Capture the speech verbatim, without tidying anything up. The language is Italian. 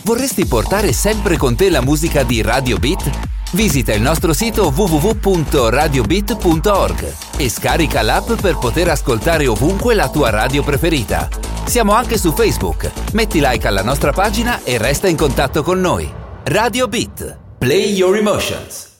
Vorresti portare sempre con te la musica di Radio Beat? Visita il nostro sito w w w punto radio beat punto org e scarica l'app per poter ascoltare ovunque la tua radio preferita. Siamo anche su Facebook. Metti like alla nostra pagina e resta in contatto con noi. Radio Beat. Play your emotions.